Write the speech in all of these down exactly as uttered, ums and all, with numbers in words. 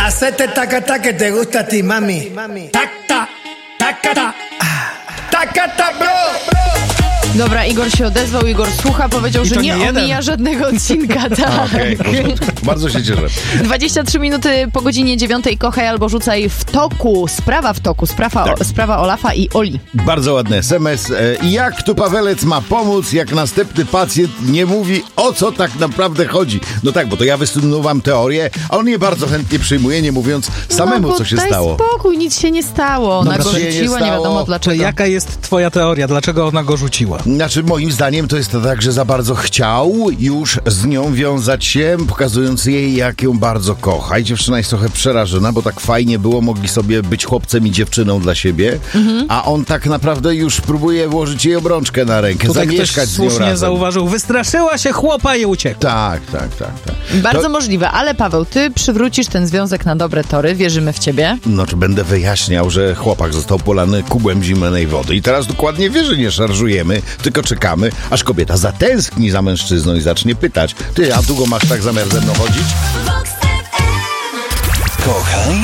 Hacete taca que te gusta a ti, mami. Taca, taca, ta. Taca, ta, bro. Dobra, Igor się odezwał, Igor słucha, powiedział, I że to nie, nie omija jeden. żadnego odcinka, tak. Okej, okay, bardzo się cieszę. dwadzieścia trzy minuty po godzinie dziewiątej, kochaj albo rzucaj w toku, sprawa w toku, sprawa, Tak. o, sprawa Olafa i Oli. Bardzo ładny es em es. I jak tu Pawelec ma pomóc, jak następny pacjent nie mówi, o co tak naprawdę chodzi? No tak, bo to ja wysunąłem teorię, a on je bardzo chętnie przyjmuje, nie mówiąc samemu, no, co się daj stało. spokój, nic się nie stało. Ona No, go to się nie rzuciła, nie, stało. wiadomo To dlaczego. jaka jest twoja teoria? Dlaczego ona go rzuciła? Znaczy, moim zdaniem to jest to tak, że za bardzo chciał już z nią wiązać się, pokazując jej, jak ją bardzo kocha. I dziewczyna jest trochę przerażona, bo tak fajnie było, mogli sobie być chłopcem i dziewczyną dla siebie, Mhm. a on tak naprawdę już próbuje włożyć jej obrączkę na rękę, Tutaj ktoś zamieszkać z nią słusznie razem. zauważył, wystraszyła się chłopa i uciekła. Tak, tak, tak, tak. Bardzo To, możliwe, ale Paweł, ty przywrócisz ten związek na dobre tory, wierzymy w ciebie. no, czy będę wyjaśniał, że chłopak został polany kubłem zimnej wody i teraz dokładnie wie, że nie szarżujemy, tylko czekamy, aż kobieta zatęskni za mężczyzną i zacznie pytać: ty, a długo masz tak zamiar ze mną chodzić? Kochaj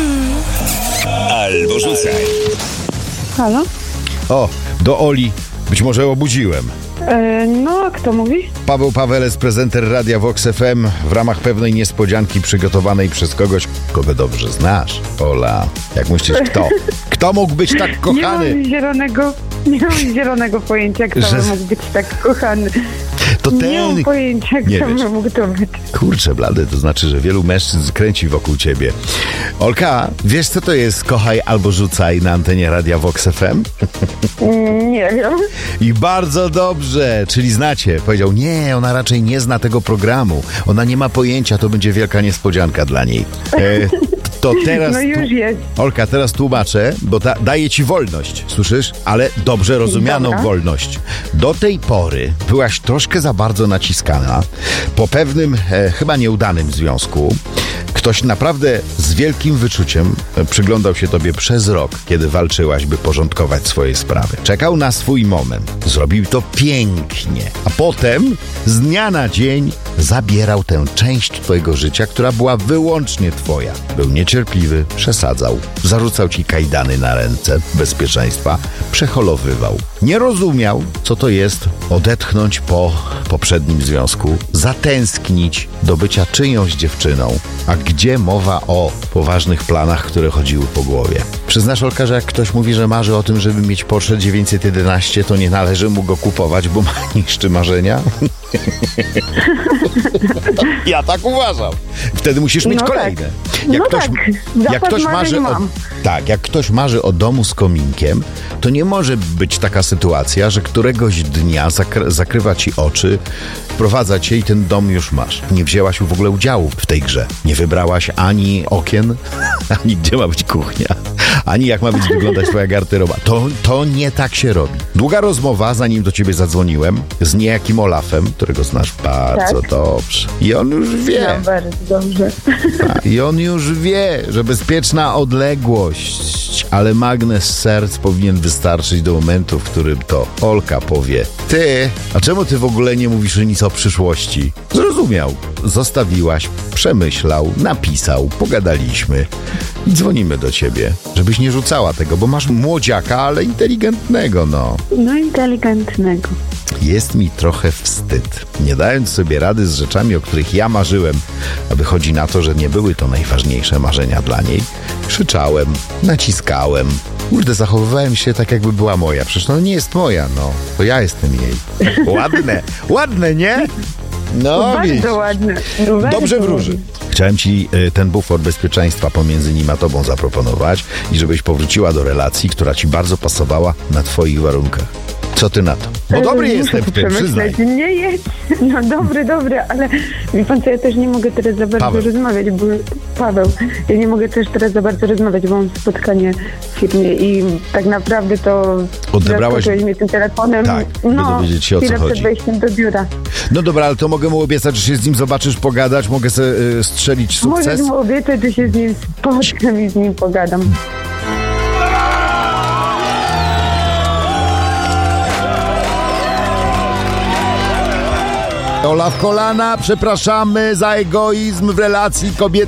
albo rzucaj. Halo? O, do Oli. Być może obudziłem. E, no, kto mówi? Paweł Pawelec, prezenter Radia Vox F M, w ramach pewnej niespodzianki przygotowanej przez kogoś, kogo dobrze znasz. Ola, jak myślisz, kto? Kto mógł być tak Nie kochany? mam zielonego, nie mam zielonego pojęcia, kto Że- by mógł być tak kochany. To Nie mam ten... pojęcia, Nie kto wiesz. by mógł to być. Kurczę blady, to znaczy, że wielu mężczyzn kręci wokół ciebie. Olka, wiesz co to jest kochaj albo rzucaj na antenie Radia Vox F M? Mm, Nie wiem. I bardzo dobrze, czyli znacie. Powiedział, nie, ona raczej nie zna tego programu. Ona nie ma pojęcia, to będzie wielka niespodzianka dla niej. E, to teraz... No już tu- jest. Olka, teraz tłumaczę, bo ta, daję ci wolność, słyszysz? Ale dobrze rozumianą Dobra. wolność. Do tej pory byłaś troszkę za bardzo naciskana. Po pewnym, e, chyba nieudanym związku, ktoś naprawdę z wielkim wyczuciem e, przyglądał się tobie przez rok, kiedy walczyłaś, by porządkować swoje sprawy. Czekał na swój moment. Zrobił to pięknie. A potem, z dnia na dzień, zabierał tę część twojego życia, która była wyłącznie twoja. Był niecierpliwy, przesadzał, zarzucał ci kajdany na ręce bezpieczeństwa, przeholowywał. Nie rozumiał, co to jest odetchnąć po poprzednim związku, zatęsknić do bycia czyjąś dziewczyną, a gdzie mowa o poważnych planach, które chodziły po głowie. Przyznasz, Olka, że jak ktoś mówi, że marzy o tym, żeby mieć Porsche dziewięćset jedenaście, to nie należy mu go kupować, bo ma niszczy marzenia? Ja tak uważam. Wtedy musisz mieć No kolejne. tak. No tak. Zapas marzeń o, mam. tak, jak ktoś marzy o domu z kominkiem, to nie może być taka sytuacja, że któregoś dnia zakry- zakrywa ci oczy, wprowadza cię i ten dom już masz. Nie wzięłaś w ogóle udziału w tej grze. Nie wybrałaś ani okien, ani gdzie ma być kuchnia, ani jak ma być wyglądać twoja garderoba. To, to nie tak się robi. Długa rozmowa, zanim do ciebie zadzwoniłem, z niejakim Olafem, którego znasz bardzo Tak. dobrze. I on już wie. No, bardzo dobrze. I on już wie, że bezpieczna odległość, ale magnes serc powinien wystarczyć do momentu, w którym to Olka powie: ty, a czemu ty w ogóle nie mówisz nic o przyszłości? Zrozumiał. Zostawiłaś, przemyślał, napisał, pogadaliśmy i dzwonimy do ciebie, żebyś nie rzucała tego, bo masz młodziaka, ale inteligentnego, no. No inteligentnego. Jest mi trochę wstyd. Nie dając sobie rady z rzeczami, o których ja marzyłem, a wychodzi na to, że nie były to najważniejsze marzenia dla niej, krzyczałem, naciskałem. Kurde, zachowywałem się tak, jakby była moja. Przecież no nie jest moja, no. To ja jestem jej. Ładne, ładne, nie? No, widzisz. Bardzo ładne. No, bardzo Dobrze wróży. Chciałem ci y, ten bufor bezpieczeństwa pomiędzy nim a tobą zaproponować i żebyś powróciła do relacji, która ci bardzo pasowała na twoich warunkach. Co ty na to? Bo dobry Muszę jestem to w tym, przyznaj. przemyśleć. Nie jest. No dobry, dobry, ale wie pan co, ja też nie mogę teraz za bardzo Paweł. rozmawiać, bo Paweł, ja nie mogę też teraz za bardzo rozmawiać, bo mam spotkanie w firmie i tak naprawdę to Odebrałaś- zaskoczyłeś mnie tym telefonem. Tak, by no, dowiedzieć się, o co chwilę chodzi. przed wejściem do biura. No dobra, ale to mogę mu obiecać, że się z nim zobaczysz, pogadać, mogę sobie y, strzelić Możesz sukces. mu obiecać, że się z nim spotkam i z nim pogadam. Ola w kolana, przepraszamy za egoizm w relacji kobiety